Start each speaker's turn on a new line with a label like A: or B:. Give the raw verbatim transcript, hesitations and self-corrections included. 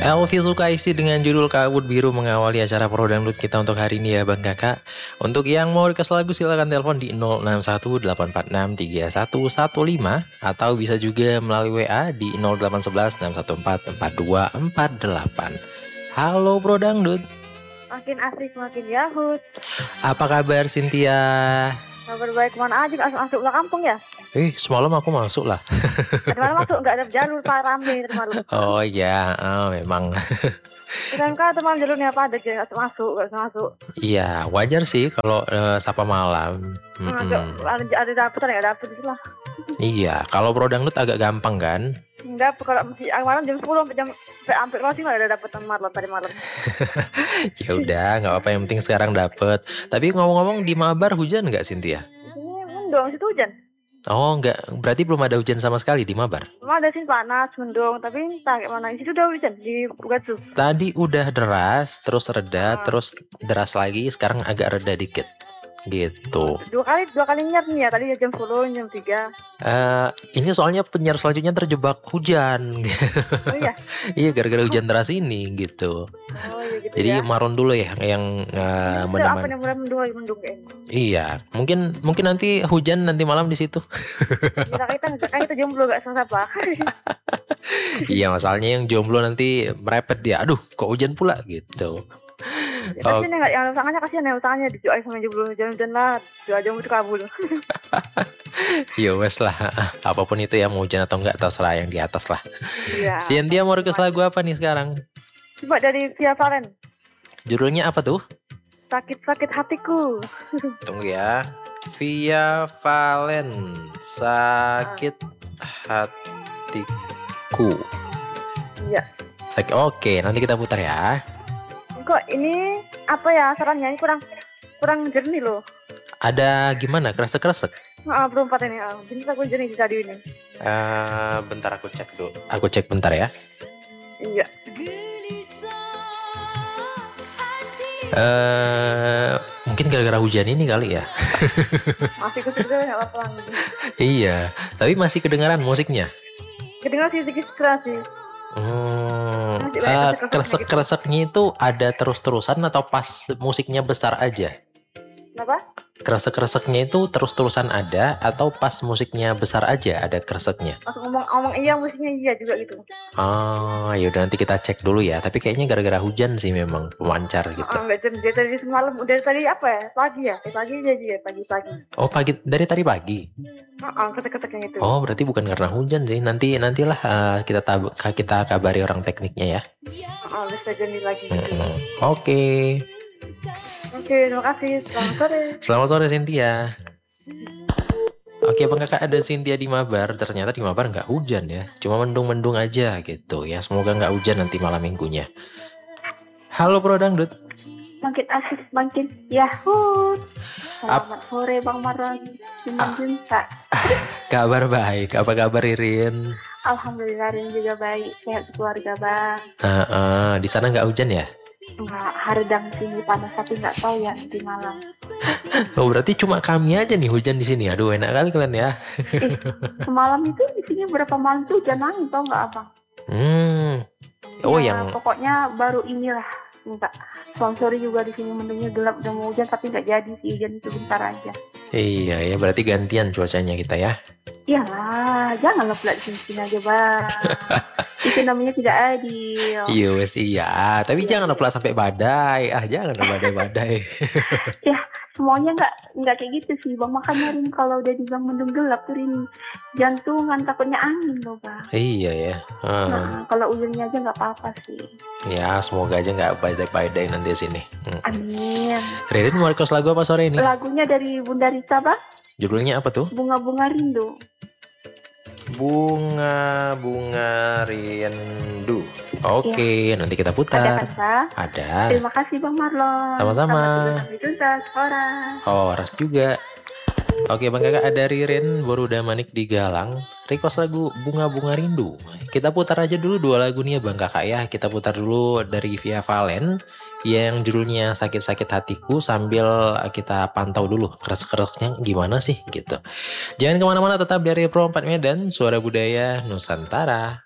A: Elvi Sukaisi dengan judul Kabut Biru mengawali acara Pro Dangdut kita untuk hari ini ya Bang Kakak. Untuk yang mau request lagu silakan telepon di nol enam satu delapan empat enam tiga satu satu lima atau bisa juga melalui W A di nol delapan satu satu enam satu empat empat dua empat delapan. Halo Pro Dangdut.
B: Makin asik makin yahut.
A: Apa kabar Cynthia?
B: Kabar baik, mana aja masuk masuk ke kampung ya?
A: Eh semalam aku masuk lah.
B: Tadi malam masuk nggak ada jalur pak rame tadi malam.
A: Oh iya, oh, memang.
B: Keren kan teman jalurnya apa ada nggak masuk nggak masuk.
A: Iya wajar sih kalau uh, sapa malam.
B: Ada ada dapet ada nggak dapet itulah.
A: Iya, kalau Pro Dangdut agak gampang kan?
B: Enggak, kalau masih malam jam sepuluh sampai jam sampai masih nggak ada dapet malam tadi malam.
A: Ya udah, nggak apa-apa yang penting sekarang dapet. Tapi ngomong-ngomong di Mabar hujan nggak Cynthia?
B: Ini mendung situ hujan.
A: Oh enggak, berarti belum ada hujan sama sekali di Mabar?
B: Belum ada sih panas, mendung, tapi entah kayak mana. Di situ udah hujan, di Bugatsu.
A: Tadi udah deras, terus reda, ah. terus deras lagi, sekarang agak reda dikit. Gitu.
B: Dua kali, dua kali nyiar nih ya, tadi jam sepuluh, jam tiga.
A: Uh, ini soalnya penyiar selanjutnya terjebak hujan.
B: Oh iya?
A: Iya, gara-gara hujan deras ini gitu.
B: Oh iya gitu.
A: Jadi
B: ya.
A: Maron dulu ya yang uh, menemani.
B: Apa yang mulai mendung, mendung kayaknya.
A: Iya, mungkin mungkin nanti hujan nanti malam di situ.
B: Kita kita kan kita jomblo gak sama siapa.
A: Iya, masalahnya yang jomblo nanti merepet dia. Aduh, kok hujan pula gitu.
B: Ya, kasian oh. Yang usahanya kasian ya usahanya dijual sama jomblo jangan lah jual jomblo itu kabul.
A: Ya wes lah, apapun itu ya mau hujan atau enggak terserah yang di atas lah.
B: Iya.
A: Cynthia mau request lagu apa nih sekarang?
B: Coba dari Via Valen.
A: Judulnya apa tuh?
B: Sakit-sakit hatiku.
A: Tunggu ya. Via Valen, sakit hatiku.
B: Iya.
A: Sakit. Oke, nanti kita putar ya.
B: Kok ini apa ya sarannya ini kurang kurang jernih loh.
A: Ada gimana kresek-kresek?
B: Ah, belum empat ini. Ah, bentar aku jernih tadi ini.
A: Uh, bentar aku cek dulu. Aku cek bentar ya.
B: Iya.
A: Uh, mungkin gara-gara hujan ini kali ya.
B: Masih kedengaran nggak apa-apa.
A: Iya, tapi masih kedengaran musiknya.
B: Kedengaran sih sedikit keras sih.
A: Hmm, uh, kresek-kreseknya itu ada terus-terusan atau pas musiknya besar aja?
B: Kenapa?
A: Kresek-kreseknya itu terus-terusan ada atau pas musiknya besar aja ada kreseknya?
B: Pas ngomong-ngomong iya musiknya iya juga gitu.
A: Oh, yaudah nanti kita cek dulu ya. Tapi kayaknya gara-gara hujan sih memang pemancar gitu.
B: Oh, enggak dari tadi semalam dari tadi apa ya? Pagi ya? Dari pagi aja ya, pagi-pagi.
A: Oh, pagi dari tadi pagi.
B: Oh, ketek-keteknya itu.
A: Oh, berarti bukan karena hujan sih. Nanti nantilah uh, kita tab- kita kabari orang tekniknya ya.
B: Oh, bisa jadi lagi.
A: Mm-hmm. Oke. Okay.
B: Oke, terima kasih. Selamat sore.
A: Selamat sore Cynthia. Oke, Bang Kakak ada Cynthia di Mabar. Ternyata di Mabar nggak hujan ya. Cuma mendung-mendung aja gitu ya. Semoga nggak hujan nanti malam minggunya. Halo Pro Dangdut.
B: Makin asik, makin yahut. Selamat Ap- sore Bang Maron. Cinta.
A: Kabar baik. Apa kabar Ririn?
B: Alhamdulillah Ririn juga baik. Sehat keluarga Bang.
A: Uh, uh, di sana nggak hujan ya?
B: Enggak, hardang sini panas tapi nggak tahu ya nanti malam.
A: Oh berarti cuma kami aja nih hujan di sini. Aduh enak kali kalian ya.
B: Eh, semalam itu di sini berapa malam tuh hujan angin tau nggak Abang?
A: Hmm. Oh
B: ya,
A: yang.
B: Pokoknya baru inilah. Enggak. Sponsori juga di sini mendungnya gelap udah mau hujan tapi nggak jadi sih hujan itu bentar aja.
A: Iya ya berarti gantian cuacanya kita ya.
B: Iyalah, janganlah pula di sini aja Bang. Itu namanya tidak adil.
A: Iya wes iya, tapi ya, jangan pula sampai badai. Ah jangan badai-badai.
B: Ya semuanya nggak nggak kayak gitu sih Bang. Makanya Rin kalau udah dibilang mendung gelap tuh Rin jantungan takutnya angin loh Bang.
A: Iya ya. Hmm.
B: Nah kalau hujannya aja nggak apa-apa sih.
A: Ya semoga aja nggak badai-badai nanti sini. Hmm.
B: Amin.
A: Ririn mau request lagu apa sore ini?
B: Lagunya dari Bunda Rita Bang.
A: Judulnya apa tuh?
B: Bunga-bunga rindu.
A: Bunga-bunga rindu. Oke, okay, ya. Nanti kita putar.
B: Ada kan,
A: Ada.
B: Terima kasih Bang Marlon.
A: Sama-sama.
B: Oh,
A: Horas juga. Oke, Bang Kakak ada Ririn Boruda Manik di Galang. Request lagu Bunga-bunga Rindu. Kita putar aja dulu dua lagu nih ya Bang Kakak ya. Kita putar dulu dari Via Valen yang judulnya Sakit-sakit Hatiku sambil kita pantau dulu keres-keresnya gimana sih gitu. Jangan kemana-mana, tetap dari Pro empat Medan, Suara Budaya Nusantara.